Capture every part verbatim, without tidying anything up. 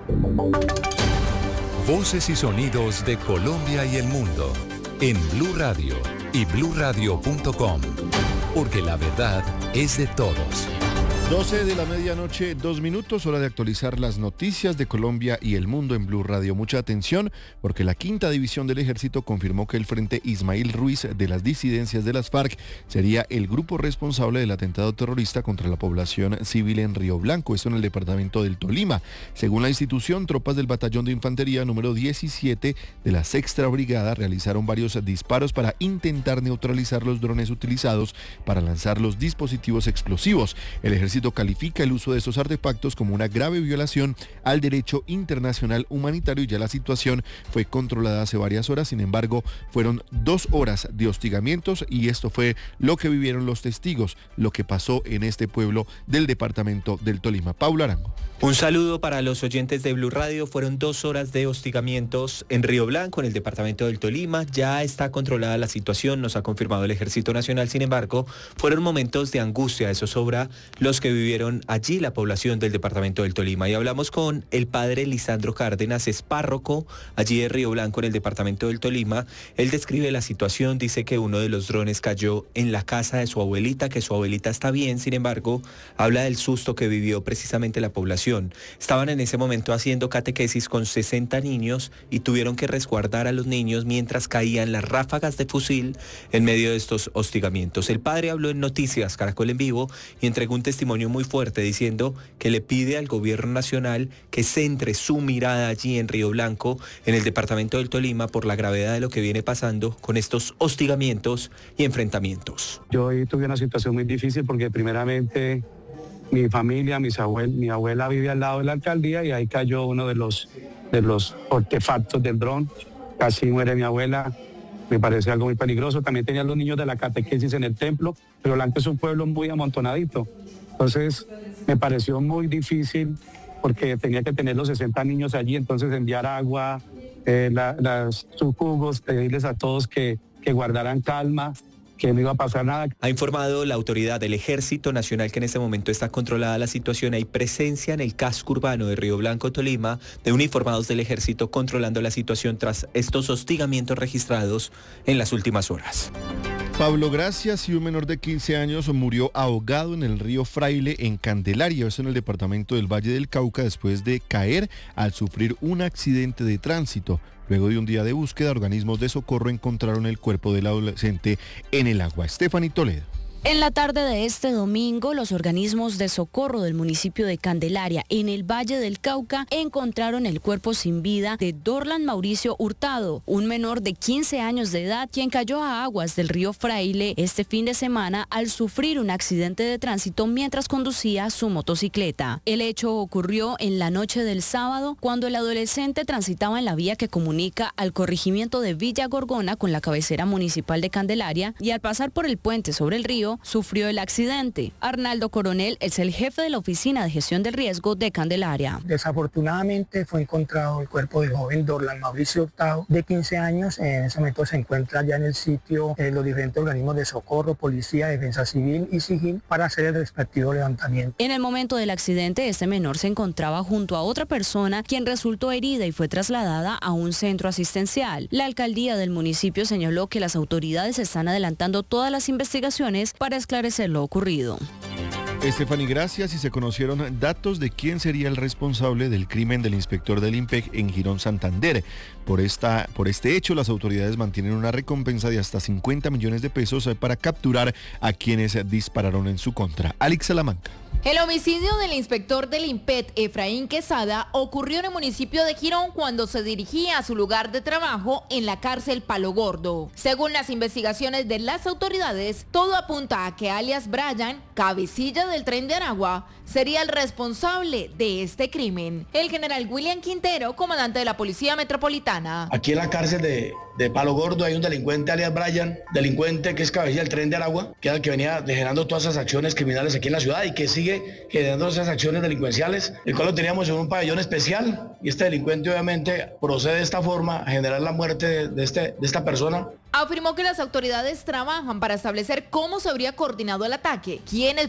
Voces y sonidos de Colombia y el mundo en Blue Radio y blue radio punto com, porque la verdad es de todos. doce de la medianoche, dos minutos, hora de actualizar las noticias de Colombia y el mundo en Blue Radio. Mucha atención, porque la quinta división del ejército confirmó que el Frente Ismail Ruiz de las disidencias de las FARC sería el grupo responsable del atentado terrorista contra la población civil en Río Blanco, esto en el departamento del Tolima. Según la institución, tropas del batallón de infantería número diecisiete de la Sexta Brigada realizaron varios disparos para intentar neutralizar los drones utilizados para lanzar los dispositivos explosivos. El ejército califica el uso de esos artefactos como una grave violación al derecho internacional humanitario y ya la situación fue controlada hace varias horas. Sin embargo, fueron dos horas de hostigamientos y esto fue lo que vivieron los testigos, lo que pasó en este pueblo del departamento del Tolima. Paulo Arango. Un saludo para los oyentes de Blue Radio. Fueron dos horas de hostigamientos en Río Blanco, en el departamento del Tolima. Ya está controlada la situación, nos ha confirmado el Ejército Nacional. Sin embargo, fueron momentos de angustia, eso sobra los que vivieron allí la población del departamento del Tolima. Y hablamos con el padre Lisandro Cárdenas, es párroco allí de Río Blanco en el departamento del Tolima. Él describe la situación, dice que uno de los drones cayó en la casa de su abuelita, que su abuelita está bien. Sin embargo, habla del susto que vivió precisamente la población. Estaban en ese momento haciendo catequesis con sesenta niños y tuvieron que resguardar a los niños mientras caían las ráfagas de fusil en medio de estos hostigamientos. El padre habló en Noticias Caracol en Vivo y entregó un testimonio muy fuerte diciendo que le pide al gobierno nacional que centre su mirada allí en Río Blanco, en el departamento del Tolima, por la gravedad de lo que viene pasando con estos hostigamientos y enfrentamientos. Yo hoy tuve una situación muy difícil porque primeramente mi familia, mis abuel, mi abuela vivía al lado de la alcaldía y ahí cayó uno de los, de los artefactos del dron. Casi muere mi abuela. Me parece algo muy peligroso. También tenía los niños de la catequesis en el templo, pero Blanco es un pueblo muy amontonadito. Entonces me pareció muy difícil porque tenía que tener los sesenta niños allí, entonces enviar agua, eh, la, las, sus jugos, pedirles a todos que, que guardaran calma, que no iba a pasar nada. Ha informado la autoridad del Ejército Nacional que en este momento está controlada la situación. Hay presencia en el casco urbano de Río Blanco, Tolima, de uniformados del Ejército controlando la situación tras estos hostigamientos registrados en las últimas horas. Pablo, gracias. Y un menor de quince años murió ahogado en el río Fraile en Candelaria, eso en el departamento del Valle del Cauca, después de caer al sufrir un accidente de tránsito. Luego de un día de búsqueda, organismos de socorro encontraron el cuerpo del adolescente en el agua. Stephanie Toledo. En la tarde de este domingo, los organismos de socorro del municipio de Candelaria, en el Valle del Cauca, encontraron el cuerpo sin vida de Dorlan Mauricio Hurtado, un menor de quince años de edad, quien cayó a aguas del río Fraile este fin de semana al sufrir un accidente de tránsito mientras conducía su motocicleta. El hecho ocurrió en la noche del sábado, cuando el adolescente transitaba en la vía que comunica al corregimiento de Villa Gorgona con la cabecera municipal de Candelaria y al pasar por el puente sobre el río, sufrió el accidente. Arnaldo Coronel es el jefe de la Oficina de Gestión del Riesgo de Candelaria. Desafortunadamente fue encontrado el cuerpo del joven Dorlan Mauricio Hurtado, de quince años. En ese momento se encuentra ya en el sitio eh, los diferentes organismos de socorro, policía, defensa civil y sigil para hacer el respectivo levantamiento. En el momento del accidente, este menor se encontraba junto a otra persona quien resultó herida y fue trasladada a un centro asistencial. La alcaldía del municipio señaló que las autoridades están adelantando todas las investigaciones para esclarecer lo ocurrido. Estefany, gracias. Y se conocieron datos de quién sería el responsable del crimen del inspector del IMPEC en Girón, Santander. Por, esta, por este hecho, las autoridades mantienen una recompensa de hasta cincuenta millones de pesos para capturar a quienes dispararon en su contra. Alex Salamanca. El homicidio del inspector del IMPET, Efraín Quesada, ocurrió en el municipio de Girón cuando se dirigía a su lugar de trabajo en la cárcel Palo Gordo. Según las investigaciones de las autoridades, todo apunta a que alias Brian, cabecilla del Tren de Aragua, sería el responsable de este crimen. El general William Quintero, comandante de la Policía Metropolitana. Aquí en la cárcel de, de Palo Gordo hay un delincuente alias Brian, delincuente que es cabecilla del Tren de Aragua, que era el que venía generando todas esas acciones criminales aquí en la ciudad y que sigue generando esas acciones delincuenciales, el cual lo teníamos en un pabellón especial y este delincuente obviamente procede de esta forma a generar la muerte de, de, este, de esta persona. Afirmó que las autoridades trabajan para establecer cómo se habría coordinado el ataque, quiénes fueron los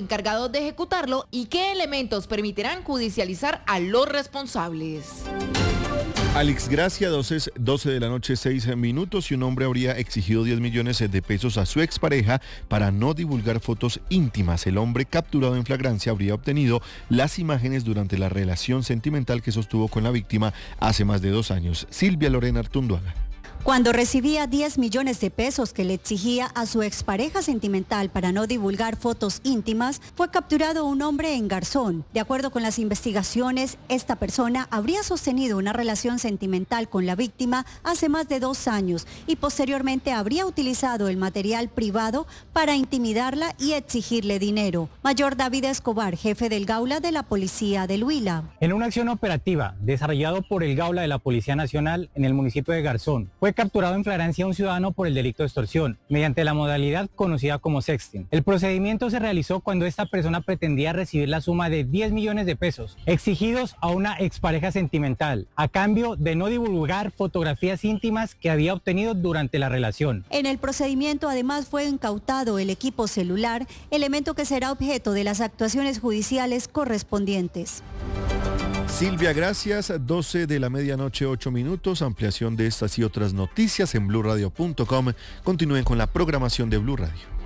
encargados de ejecutarlo y qué elementos permitirán judicializar a los responsables. Alex Gracia, doce de la noche, seis minutos, y un hombre habría exigido diez millones de pesos a su expareja para no divulgar fotos íntimas. El hombre capturado en flagrancia habría obtenido las imágenes durante la relación sentimental que sostuvo con la víctima hace más de dos años. Silvia Lorena Artunduaga. Cuando recibía diez millones de pesos que le exigía a su expareja sentimental para no divulgar fotos íntimas, fue capturado un hombre en Garzón. De acuerdo con las investigaciones, esta persona habría sostenido una relación sentimental con la víctima hace más de dos años y posteriormente habría utilizado el material privado para intimidarla y exigirle dinero. Mayor David Escobar, jefe del Gaula de la Policía del Huila. En una acción operativa desarrollado por el Gaula de la Policía Nacional en el municipio de Garzón, fue capturado en flagrancia un ciudadano por el delito de extorsión, mediante la modalidad conocida como sexting. El procedimiento se realizó cuando esta persona pretendía recibir la suma de diez millones de pesos, exigidos a una expareja sentimental, a cambio de no divulgar fotografías íntimas que había obtenido durante la relación. En el procedimiento además fue incautado el equipo celular, elemento que será objeto de las actuaciones judiciales correspondientes. Silvia, gracias. doce de la medianoche, ocho minutos. Ampliación de estas y otras noticias en blue radio punto com. Continúen con la programación de Blue Radio.